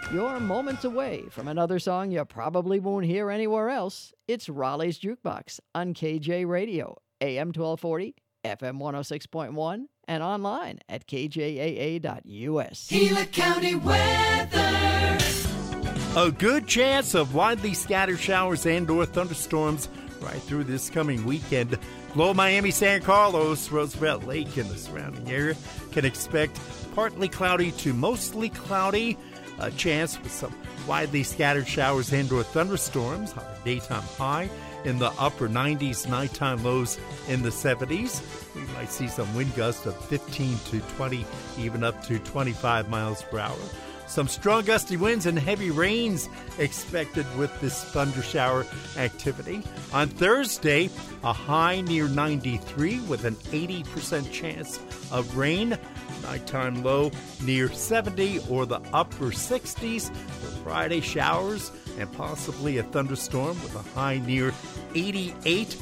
You're moments away from another song you probably won't hear anywhere else. It's Raleigh's Jukebox on KJ Radio, AM 1240, FM 106.1, and online at kjaa.us. Gila County weather. A good chance of widely scattered showers and/or thunderstorms right through this coming weekend. Below Miami, San Carlos, Roosevelt Lake, and the surrounding area can expect partly cloudy to mostly cloudy. A chance with some widely scattered showers and/or thunderstorms. Daytime high in the upper 90s, nighttime lows in the 70s. We might see some wind gusts of 15 to 20, even up to 25 miles per hour. Some strong gusty winds and heavy rains expected with this thunder shower activity. On Thursday, a high near 93 with an 80% chance of rain. Nighttime low near 70 or the upper 60s. For Friday, showers and possibly a thunderstorm with a high near 88.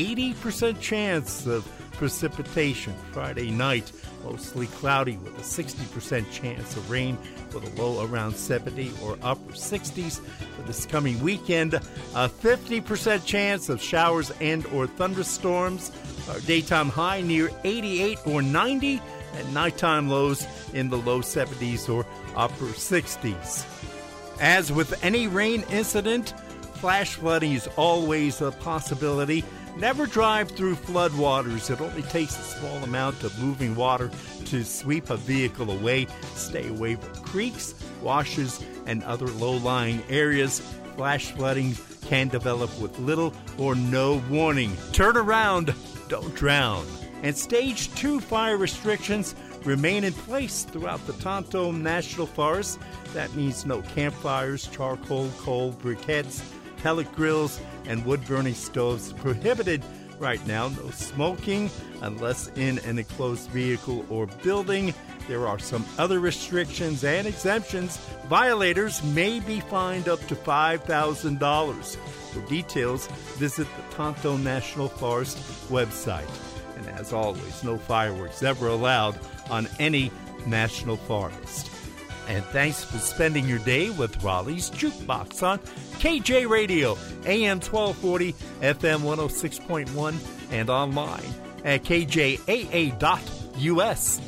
80% chance of precipitation. Friday night, mostly cloudy with a 60% chance of rain with a low around 70 or upper 60s. For this coming weekend, a 50% chance of showers and or thunderstorms. Our daytime high near 88 or 90. And nighttime lows in the low 70s or upper 60s. As with any rain incident, flash flooding is always a possibility. Never drive through floodwaters. It only takes a small amount of moving water to sweep a vehicle away. Stay away from creeks, washes, and other low-lying areas. Flash flooding can develop with little or no warning. Turn around, don't drown. And Stage 2 fire restrictions remain in place throughout the Tonto National Forest. That means no campfires, charcoal, coal, briquettes, pellet grills, and wood-burning stoves prohibited right now. No smoking unless in an enclosed vehicle or building. There are some other restrictions and exemptions. Violators may be fined up to $5,000. For details, visit the Tonto National Forest website. And as always, no fireworks ever allowed on any national forest. And thanks for spending your day with Raleigh's Jukebox on KJ Radio, AM 1240, FM 106.1, and online at kjaa.us.